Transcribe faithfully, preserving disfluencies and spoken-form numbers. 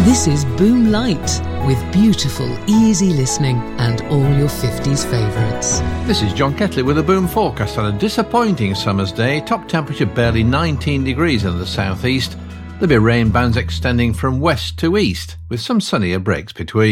This is Boom Light, with beautiful, easy listening and all your fifties favourites. This is John Ketley with a Boom forecast on a disappointing summer's day. Top temperature barely nineteen degrees in the southeast. There'll be rain bands extending from west to east, with some sunnier breaks between.